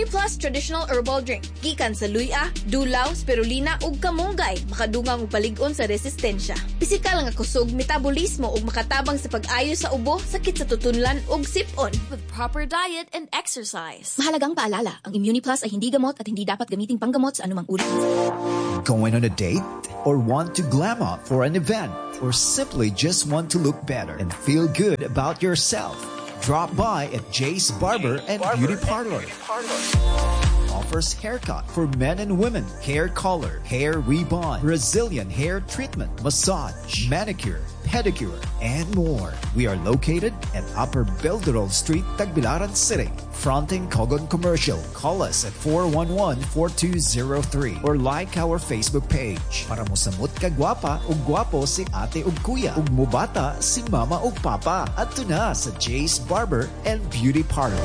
Plus Traditional Herbal Drink. Gikan sa luya, dulaw, spirulina ug kamunggay, makadungang ug palig-on sa resistensya. Pisikal nga kusog, metabolismo ug makatabang sa pag-ayo sa ubo, sakit sa tutunlan ug sip-on. With proper diet and exercise. Mahalagang paalala, ang Immuniplus ay hindi gamot at hindi dapat gamiting panggamot sa anumang uri. Going on a date? Or want to glam up for an event? Or simply just want to look better and feel good about yourself? Drop by at Jay's Barber and Beauty Parlor. Offers haircut for men and women, hair color, hair rebond, Brazilian hair treatment, massage, manicure, pedicure, and more. We are located at Upper Belderol Street, Tagbilaran City, fronting Kogon Commercial. Call us at 411-4203 or like our Facebook page. Para mo samot ka gwapa o gwapo si ate o kuya ug mubata si mama o papa. At na sa Jay's Barber and Beauty Parlor.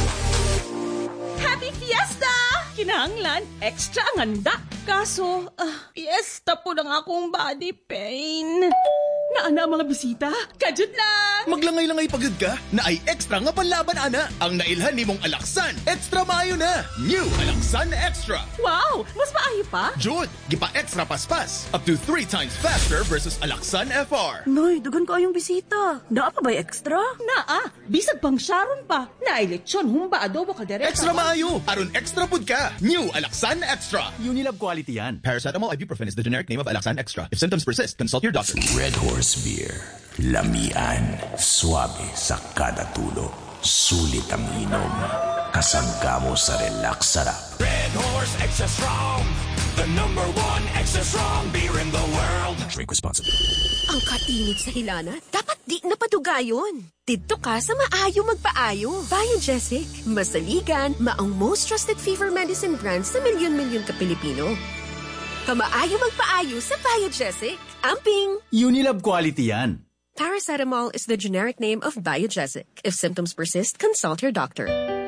Happy Fiesta! Kinahanglan, extra ang handa. Kaso, fiesta po ng akong body pain. Naana mga bisita, kajud lang. Maglangay-langay pagod ka, na ay extra nga panlaban ana. Ang nailhan ni mong Alaksan, extra maayo na. New Alaksan Extra. Wow, mas maayo pa? Jud, gipa extra paspas. Up to 3 times faster versus Alaksan FR. Noy, dugan ko yung bisita. Naa pa ba'y extra? Naa, bisag pang Sharon pa. Naay lechon, humba, adobo, kaldereta. Extra maayo, aron extra pud ka. New Alaksan Extra. Unilab quality yan. Paracetamol ibuprofen is the generic name of Alaksan Extra. If symptoms persist, consult your doctor. Red Horse Beer. Lamian. Suabe sa kada tulo. Sulit ang inom. Kasangga mo sa relax sarap. Red Horse Extra Strong. The number 1 extra strong beer in the world. Drink responsibly. Ang kainit sa hilana, dapat di napadugayon. Dito ka sa maayo magpaayo. Biogesic. Masaligan, maong most trusted fever medicine brand sa milyon-milyon ka Pilipino. Kamaayo magpaayo sa Biogesic. Amping! Unilab quality yan. Paracetamol is the generic name of Biogesic. If symptoms persist, consult your doctor.